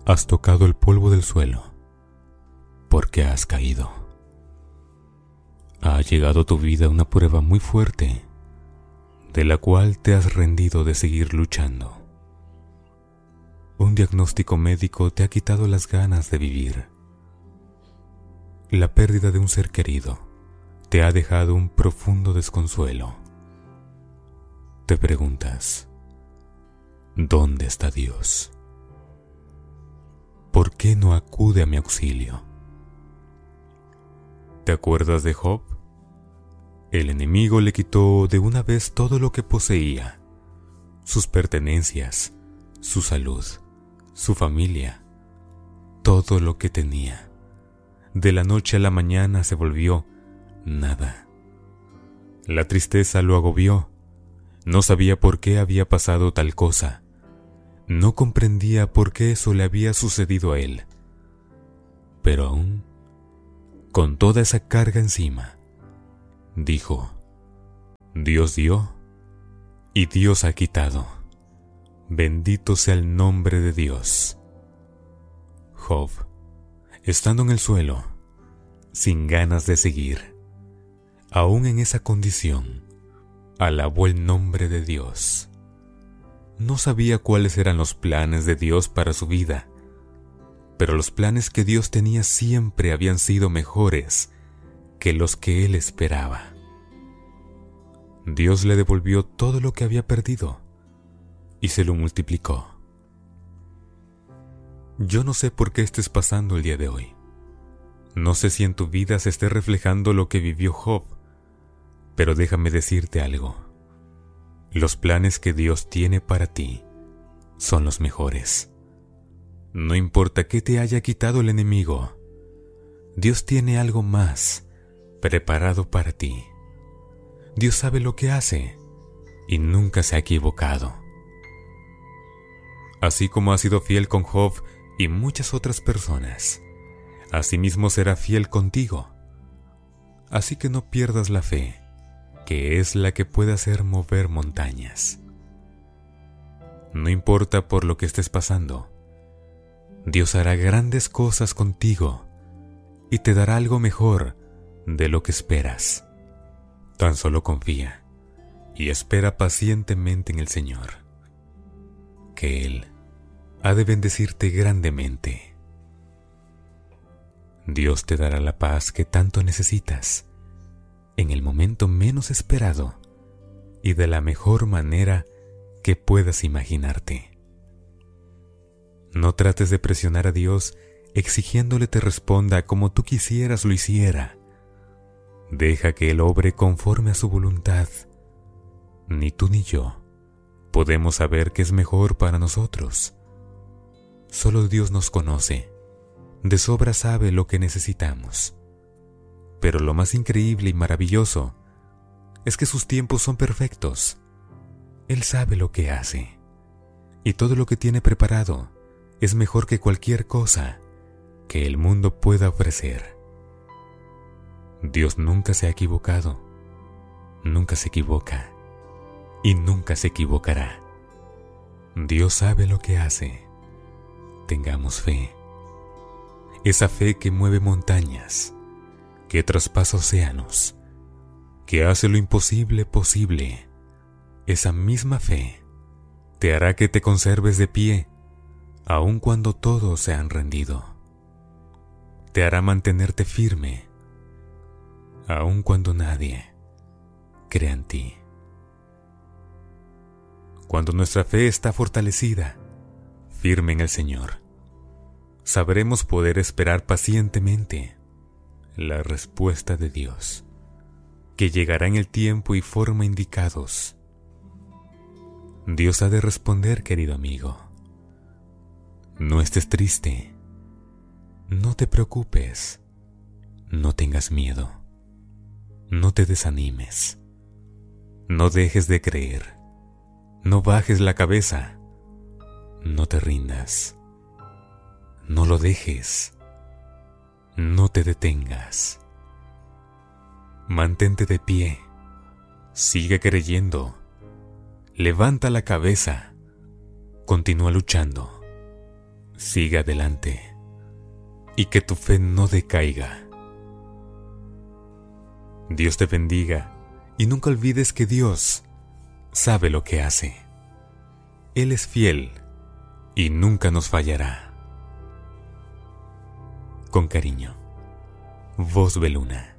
Has tocado el polvo del suelo, porque has caído. Ha llegado a tu vida una prueba muy fuerte, de la cual te has rendido de seguir luchando. Un diagnóstico médico te ha quitado las ganas de vivir. La pérdida de un ser querido te ha dejado un profundo desconsuelo. Te preguntas, ¿dónde está Dios? ¿Por qué no acude a mi auxilio? ¿Te acuerdas de Job? El enemigo le quitó de una vez todo lo que poseía, sus pertenencias, su salud, su familia, todo lo que tenía. De la noche a la mañana se volvió nada. La tristeza lo agobió. No sabía por qué había pasado tal cosa. No comprendía por qué eso le había sucedido a él. Pero aún, con toda esa carga encima, dijo, Dios dio y Dios ha quitado. Bendito sea el nombre de Dios. Job, estando en el suelo, sin ganas de seguir, aún en esa condición, alabó el nombre de Dios. No sabía cuáles eran los planes de Dios para su vida, pero los planes que Dios tenía siempre habían sido mejores que los que él esperaba. Dios le devolvió todo lo que había perdido y se lo multiplicó. Yo no sé por qué estés pasando el día de hoy. No sé si en tu vida se esté reflejando lo que vivió Job, pero déjame decirte algo. Los planes que Dios tiene para ti son los mejores. No importa qué te haya quitado el enemigo, Dios tiene algo más preparado para ti. Dios sabe lo que hace y nunca se ha equivocado. Así como ha sido fiel con Job y muchas otras personas, asimismo será fiel contigo. Así que no pierdas la fe, que es la que puede hacer mover montañas. No importa por lo que estés pasando, Dios hará grandes cosas contigo y te dará algo mejor de lo que esperas. Tan solo confía y espera pacientemente en el Señor, que Él ha de bendecirte grandemente. Dios te dará la paz que tanto necesitas, en el momento menos esperado y de la mejor manera que puedas imaginarte. No trates de presionar a Dios exigiéndole te responda como tú quisieras lo hiciera. Deja que Él obre conforme a su voluntad. Ni tú ni yo podemos saber qué es mejor para nosotros. Solo Dios nos conoce. De sobra sabe lo que necesitamos. Pero lo más increíble y maravilloso es que sus tiempos son perfectos. Él sabe lo que hace, y todo lo que tiene preparado es mejor que cualquier cosa que el mundo pueda ofrecer. Dios nunca se ha equivocado, nunca se equivoca, y nunca se equivocará. Dios sabe lo que hace. Tengamos fe. Esa fe que mueve montañas, que traspasa océanos, que hace lo imposible posible. Esa misma fe te hará que te conserves de pie, aun cuando todos se han rendido. Te hará mantenerte firme, aun cuando nadie crea en ti. Cuando nuestra fe está fortalecida, firme en el Señor, sabremos poder esperar pacientemente la respuesta de Dios, que llegará en el tiempo y forma indicados. Dios ha de responder, querido amigo. No estés triste, no te preocupes, no tengas miedo, no te desanimes, no dejes de creer, no bajes la cabeza, no te rindas, no lo dejes. No te detengas. Mantente de pie. Sigue creyendo. Levanta la cabeza. Continúa luchando. Sigue adelante y que tu fe no decaiga. Dios te bendiga y nunca olvides que Dios sabe lo que hace. Él es fiel y nunca nos fallará. Con cariño, Voz Beluna.